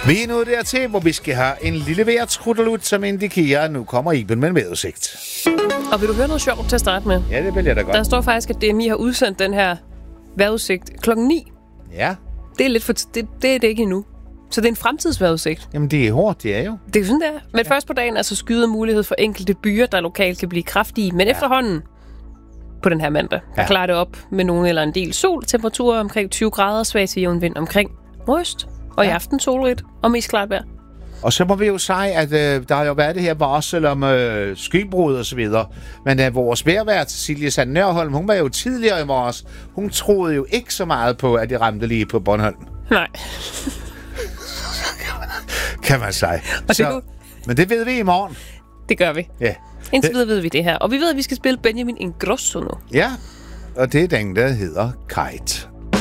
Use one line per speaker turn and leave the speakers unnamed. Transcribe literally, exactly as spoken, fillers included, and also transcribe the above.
Vi er nået dertil, hvor vi skal have en lille vejrtrudelut, som indikerer, at nu kommer Iben med en vejrudsigt.
Og vil du høre noget sjovt til at starte med?
Ja, det vil jeg da godt.
Der står faktisk, at D M I har udsendt den her vejrudsigt klokken ni.
Ja.
Det er lidt for t- det, det er det ikke endnu. Så det er en fremtidsvejrudsigt.
Jamen, det er hårdt, det er jo.
Det er sådan, det er. Men ja. Først på dagen er så skyet mulighed for enkelte byer, der lokalt kan blive kraftige. Men ja. efterhånden på den her mandag, der ja. klarer det op med nogen eller en del sol. Temperaturer omkring tyve grader, svag til jævn vind omkring nordøst. Og ja. i aften solrigt og mest klart vejr.
Og så må vi jo sige, at øh, der har jo været det her varsel om øh, skybrud og så videre. Men øh, vores vejrvært, Silje Sand Nørholm, hun var jo tidligere i morges. Hun troede jo ikke så meget på, at det ramte lige på Bornholm.
Nej.
Kan man sige.
Og
så,
det kunne...
Men det ved vi i morgen.
Det gør vi.
Ja.
Indtil videre ved vi det her. Og vi ved, at vi skal spille Benjamin Ingrosso nu.
Ja, og det er den, der hedder Kite.